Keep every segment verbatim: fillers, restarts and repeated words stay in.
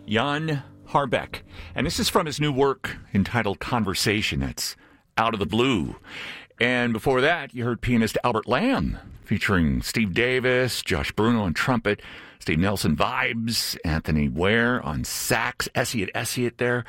Jan Harbeck. And this is from his new work entitled Conversation. That's Out of the Blue. And before that, you heard pianist Albert Lamb featuring Steve Davis, Josh Bruno on trumpet, Steve Nelson vibes, Anthony Ware on sax, Essiet Essiet there.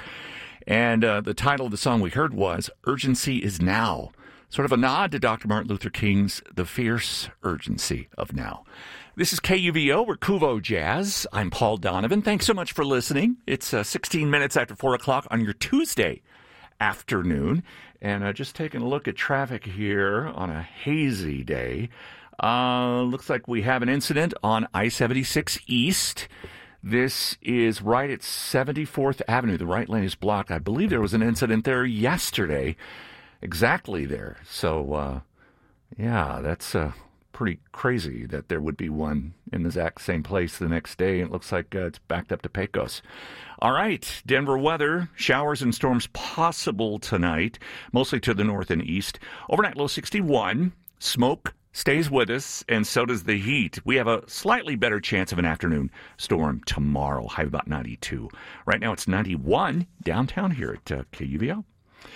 And uh, the title of the song we heard was Urgency is Now. Sort of a nod to Doctor Martin Luther King's The Fierce Urgency of Now. This is K U V O, we're Kuvo Jazz. I'm Paul Donovan. Thanks so much for listening. It's uh, sixteen minutes after four o'clock on your Tuesday afternoon. And uh, just taking a look at traffic here on a hazy day. Uh, looks like we have an incident on I seventy-six East. This is right at seventy-fourth Avenue. The right lane is blocked. I believe there was an incident there yesterday, exactly there. So, uh, yeah, that's uh, pretty crazy that there would be one in the exact same place the next day. It looks like uh, it's backed up to Pecos. All right, Denver weather, showers and storms possible tonight, mostly to the north and east. Overnight low sixty-one, smoke stays with us, and so does the heat. We have a slightly better chance of an afternoon storm tomorrow, high about ninety-two. Right now it's ninety-one downtown here at uh, K U V O.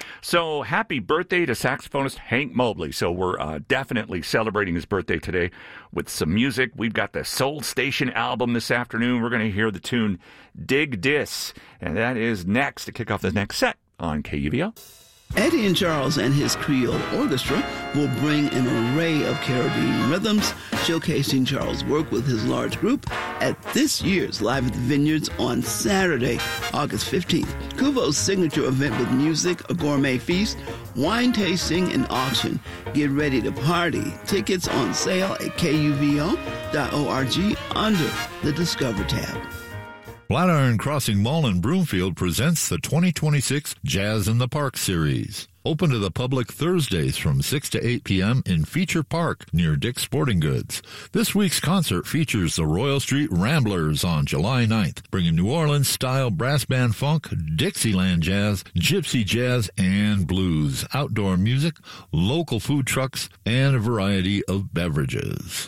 So happy birthday to saxophonist Hank Mobley. So we're uh, definitely celebrating his birthday today with some music. We've got the Soul Station album this afternoon. We're going to hear the tune Dig Dis, and that is next to kick off the next set on K U V O. Eddie and Charles and his Creole Orchestra will bring an array of Caribbean rhythms, showcasing Charles' work with his large group at this year's Live at the Vineyards on Saturday, August fifteenth. Kuvo's signature event with music, a gourmet feast, wine tasting, and auction. Get ready to party. Tickets on sale at K U V O dot org under the Discover tab. Flatiron Crossing Mall in Broomfield presents the twenty twenty-six Jazz in the Park series. Open to the public Thursdays from six to eight p.m. in Feature Park near Dick's Sporting Goods. This week's concert features the Royal Street Ramblers on July ninth, bringing New Orleans-style brass band funk, Dixieland jazz, gypsy jazz, and blues, outdoor music, local food trucks, and a variety of beverages.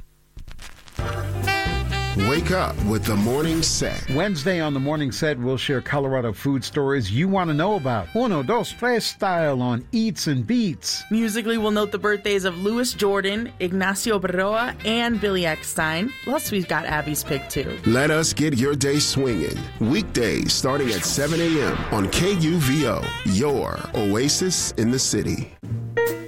Wake up with the Morning Set. Wednesday on the Morning Set, we'll share Colorado food stories you want to know about. Uno, dos, tres style on Eats and Beats. Musically, we'll note the birthdays of Louis Jordan, Ignacio Berroa, and Billy Eckstein. Plus, we've got Abby's pick, too. Let us get your day swinging. Weekdays starting at seven a.m. on K U V O, your oasis in the city.